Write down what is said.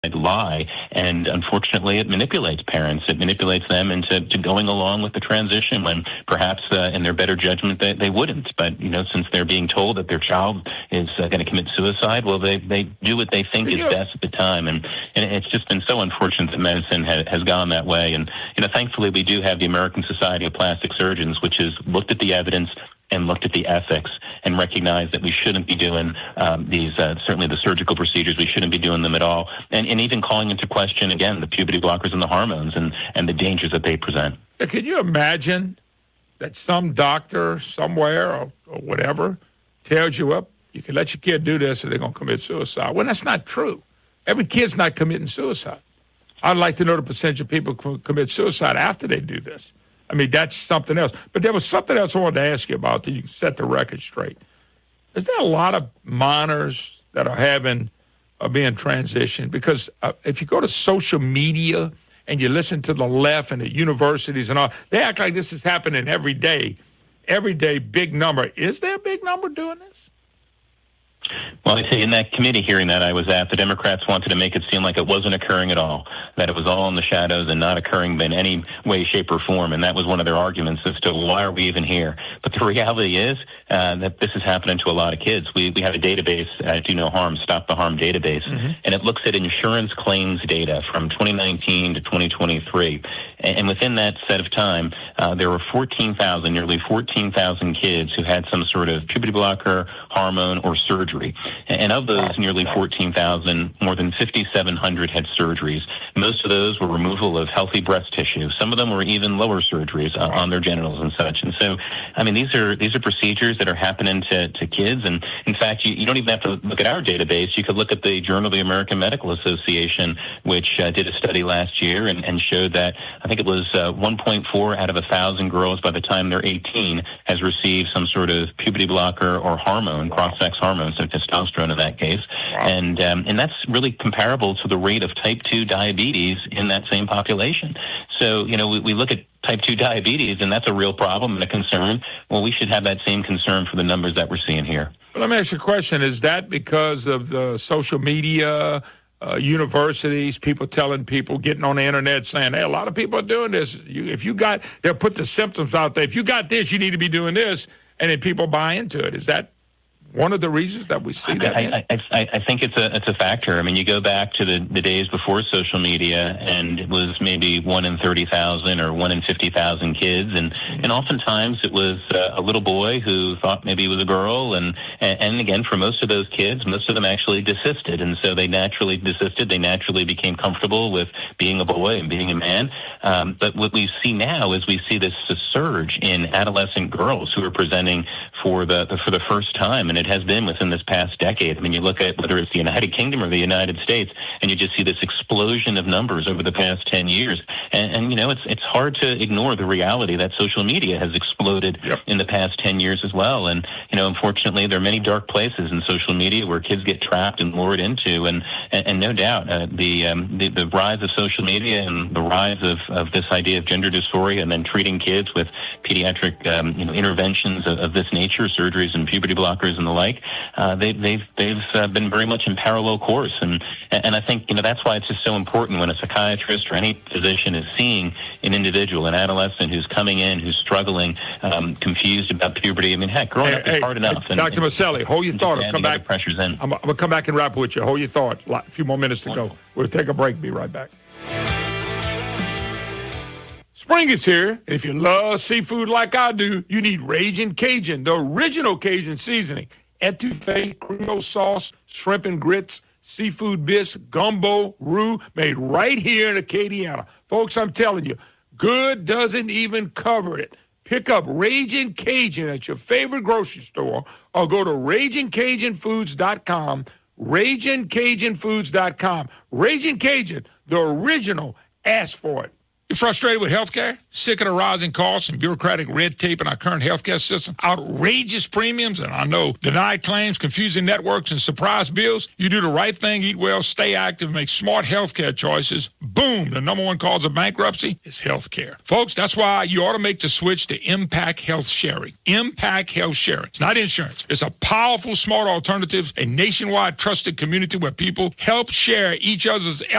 lie, and unfortunately it manipulates parents. It manipulates them into going along with the transition when perhaps in their better judgment they wouldn't. But since they're being told that their child is going to commit suicide, well, they do what they think is best at the time, and it's just been so unfortunate that medicine has gone that way. And thankfully we do have the American Society of Plastic Surgeons, which has looked at the evidence and looked at the ethics and recognized that we shouldn't be doing these, certainly the surgical procedures, we shouldn't be doing them at all. And even calling into question, again, the puberty blockers and the hormones and the dangers that they present. Can you imagine that some doctor somewhere or whatever tells you, up, you can let your kid do this or they're going to commit suicide? Well, that's not true. Every kid's not committing suicide. I'd like to know the percentage of people who commit suicide after they do this. I mean, that's something else. But there was something else I wanted to ask you about that you can set the record straight. Is there a lot of minors that are being transitioned? Because if you go to social media and you listen to the left and the universities and all, they act like this is happening every day, big number. Is there a big number doing this? Well, I say in that committee hearing that I was at, the Democrats wanted to make it seem like it wasn't occurring at all, that it was all in the shadows and not occurring in any way, shape, or form. And that was one of their arguments as to why are we even here. But the reality is that this is happening to a lot of kids. We have a database, Do No Harm, Stop the Harm database, and it looks at insurance claims data from 2019 to 2023. And within that set of time, there were nearly 14,000 kids who had some sort of puberty blocker, hormone, or surgery. And of those nearly 14,000, more than 5,700 had surgeries. Most of those were removal of healthy breast tissue. Some of them were even lower surgeries on their genitals and such. And so, I mean, these are procedures that are happening to kids. And in fact, you don't even have to look at our database. You could look at the Journal of the American Medical Association, which did a study last year and showed that I think it was 1.4 out of 1,000 girls by the time they're 18 has received some sort of puberty blocker or hormone, cross-sex hormone, so testosterone in that case. And that's really comparable to the rate of type 2 diabetes in that same population. So, we look at type 2 diabetes, and that's a real problem and a concern. Well, we should have that same concern for the numbers that we're seeing here. Well, let me ask you a question. Is that because of the social media, universities, people telling people, getting on the internet saying, hey, a lot of people are doing this. They'll put the symptoms out there. If you got this, you need to be doing this. And then people buy into it. Is that one of the reasons that we see that? I think it's a factor. I mean, you go back to the days before social media, and it was maybe 1 in 30,000 or 1 in 50,000 kids, and oftentimes it was a little boy who thought maybe he was a girl, and again, for most of those kids, most of them actually desisted, and so they naturally desisted. They naturally became comfortable with being a boy and being a man. But what we see now is we see this surge in adolescent girls who are presenting for the first time, and it has been within this past decade. I mean, you look at whether it's the United Kingdom or the United States, and you just see this explosion of numbers over the past 10 years. And it's hard to ignore the reality that social media has exploded in the past 10 years as well. And, unfortunately, there are many dark places in social media where kids get trapped and lured into. And no doubt, the rise of social media and the rise of this idea of gender dysphoria and then treating kids with pediatric, interventions of this nature, surgeries and puberty blockers and the like, they've been very much in parallel course, and I think that's why it's just so important when a psychiatrist or any physician is seeing an individual, an adolescent who's coming in, who's struggling, confused about puberty. I mean, heck, growing up is hard enough. Dr. Maselli, hold your thought. I'll come back. Pressure's in. I'm gonna come back and wrap with you. Hold your thought. A few more minutes to go. We'll take a break. Be right back. Spring is here, and if you love seafood like I do, you need Ragin' Cajun, the original Cajun seasoning. Etouffee, Creole sauce, shrimp and grits, seafood bisque, gumbo, roux, made right here in Acadiana. Folks, I'm telling you, good doesn't even cover it. Pick up Ragin' Cajun at your favorite grocery store or go to RaginCajunFoods.com, RaginCajunFoods.com. Ragin' Cajun, the original. Ask for it. You frustrated with healthcare? Sick of the rising costs and bureaucratic red tape in our current healthcare system? Outrageous premiums, and I know denied claims, confusing networks, and surprise bills? You do the right thing, eat well, stay active, make smart healthcare choices. Boom! The number one cause of bankruptcy is healthcare. Folks, that's why you ought to make the switch to Impact Health Sharing. Impact Health Sharing. It's not insurance. It's a powerful, smart alternative, a nationwide trusted community where people help share each other's